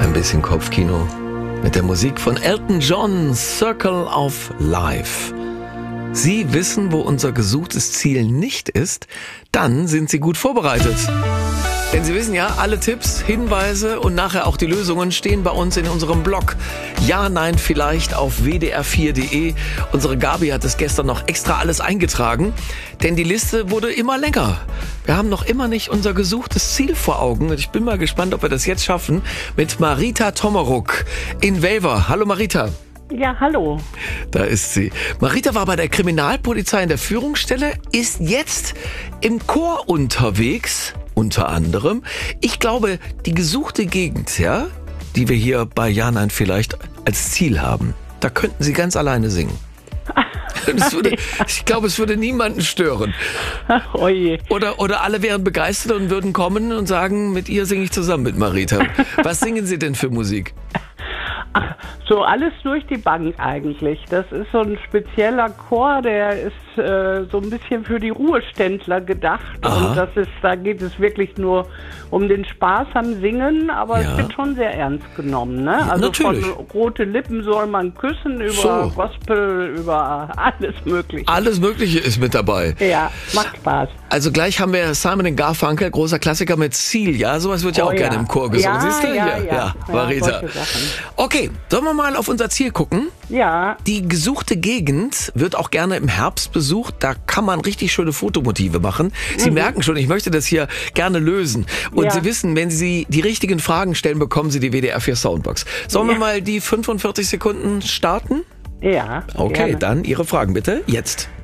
ein bisschen Kopfkino mit der Musik von Elton John, Circle of Life. Sie wissen, wo unser gesuchtes Ziel nicht ist, dann sind Sie gut vorbereitet. Denn Sie wissen ja, alle Tipps, Hinweise und nachher auch die Lösungen stehen bei uns in unserem Blog. Ja, nein, vielleicht auf wdr4.de. Unsere Gabi hat es gestern noch extra alles eingetragen, denn die Liste wurde immer länger. Wir haben noch immer nicht unser gesuchtes Ziel vor Augen. Ich bin mal gespannt, ob wir das jetzt schaffen mit Marita Tommeruk in Welver. Hallo Marita. Ja, hallo. Da ist sie. Marita war bei der Kriminalpolizei in der Führungsstelle, ist jetzt im Chor unterwegs, unter anderem. Ich glaube, die gesuchte Gegend, ja, die wir hier bei Ja, nein, vielleicht als Ziel haben, da könnten Sie ganz alleine singen. Ich glaube, es würde niemanden stören. Ach, oje. Oder alle wären begeistert und würden kommen und sagen, mit ihr singe ich zusammen mit Marita. Was singen Sie denn für Musik? Ach, so alles durch die Bank eigentlich. Das ist so ein spezieller Chor, der ist so ein bisschen für die Ruheständler gedacht. Aha. Und da geht es wirklich nur um den Spaß am Singen, aber Ja. es wird schon sehr ernst genommen. Ne? Also natürlich. von rote Lippen soll man küssen, über So. Gospel, über alles Mögliche. Alles Mögliche ist mit dabei. Ja, macht Spaß. Also gleich haben wir Simon & Garfunkel, großer Klassiker mit Ziel, ja? Sowas wird ja Oh auch ja. gerne im Chor gesungen, Ja, siehst du? ja, Hier. ja. Marita. Ja, solche Sachen. Okay, sollen wir mal auf unser Ziel gucken? Ja, Die gesuchte Gegend wird auch gerne im Herbst besucht. Da kann man richtig schöne Fotomotive machen. Sie merken schon, ich möchte das hier gerne lösen. Und Ja. Sie wissen, wenn Sie die richtigen Fragen stellen, bekommen Sie die WDR 4 Soundbox. Sollen wir mal die 45 Sekunden starten? ja. Okay, gerne. dann Ihre Fragen bitte. Jetzt.